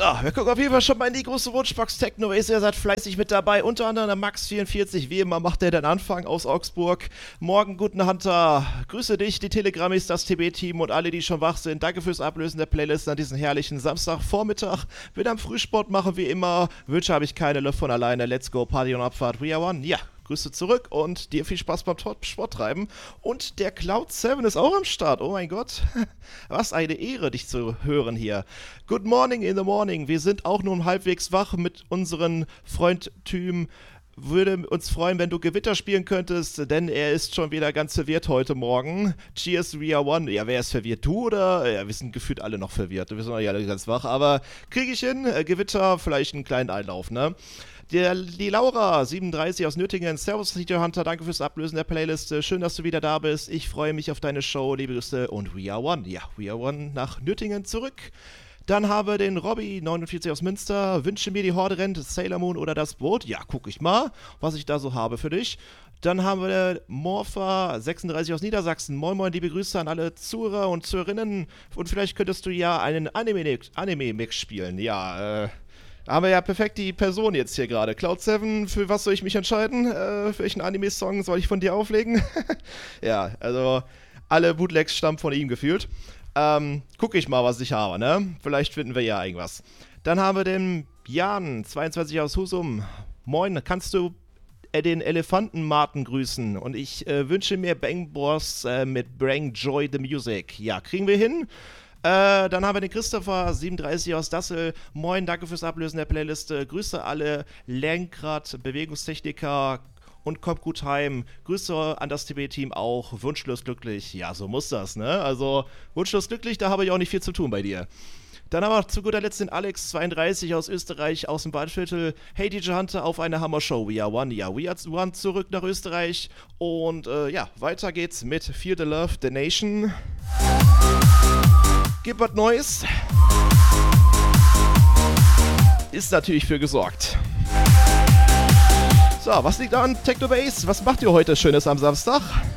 Wir gucken auf jeden Fall schon mal in die große Wunschbox. Techno ist, ihr seid fleißig mit dabei. Unter anderem der Max44, wie immer macht er den Anfang aus Augsburg. Morgen, guten Hunter. Grüße dich, die Telegrammis, das TB-Team und alle, die schon wach sind. Danke fürs Ablösen der Playlist an diesem herrlichen Samstagvormittag. Wieder am Frühsport machen wie immer. Wünsche habe ich keine, läuft von alleine. Let's go, Party und Abfahrt. We are one. Ja. Grüße zurück und dir viel Spaß beim Sporttreiben. Und der Cloud7 ist auch am Start. Oh mein Gott. Was eine Ehre, dich zu hören hier. Good morning in the morning. Wir sind auch nun halbwegs wach mit unseren Freundtüm. Würde uns freuen, wenn du Gewitter spielen könntest, denn er ist schon wieder ganz verwirrt heute Morgen. Cheers, we are one. Ja, wer ist verwirrt? Du oder? Ja, wir sind gefühlt alle noch verwirrt. Wir sind noch nicht alle ganz wach, aber kriege ich hin. Gewitter, vielleicht einen kleinen Einlauf, ne? Die Laura, 37 aus Nürtingen. Servus, Video Hunter, danke fürs Ablösen der Playlist. Schön, dass du wieder da bist. Ich freue mich auf deine Show. Liebe Grüße und We Are One. Ja, We Are One nach Nürtingen zurück. Dann haben wir den Robby, 49 aus Münster. Wünsche mir die Horde rennt, Sailor Moon oder das Boot. Ja, guck ich mal, was ich da so habe für dich. Dann haben wir Morpha, 36 aus Niedersachsen. Moin moin, liebe Grüße an alle Zuhörer und Zuhörerinnen. Und vielleicht könntest du ja einen Anime-Mix spielen. Ja, haben wir ja perfekt die Person jetzt hier gerade. Cloud7, für was soll ich mich entscheiden? Für welchen Anime-Song soll ich von dir auflegen? Ja, also alle Bootlegs stammen von ihm gefühlt. Guck ich mal, was ich habe, ne? Vielleicht finden wir ja irgendwas. Dann haben wir den Jan, 22 aus Husum. Moin, kannst du den Elefantenmarten grüßen? Und ich wünsche mir Bang Boss mit Bring Joy the Music. Ja, kriegen wir hin. Dann haben wir den Christopher, 37 aus Dassel. Moin, danke fürs Ablösen der Playlist. Grüße alle Lenkrad, Bewegungstechniker und kommt gut heim. Grüße an das TB-Team auch. Wunschlos glücklich. Ja, so muss das, ne? Also, wunschlos glücklich, da habe ich auch nicht viel zu tun bei dir. Dann haben wir zu guter Letzt den Alex, 32 aus Österreich, aus dem Waldviertel. Hey DJ Hunter, auf eine Hammer-Show. We are one. Ja, we are one, zurück nach Österreich. Und ja, weiter geht's mit Feel the Love, the Nation. Gibt was Neues. Ist natürlich für gesorgt. So, was liegt an? Techno Bass, was macht ihr heute Schönes am Samstag?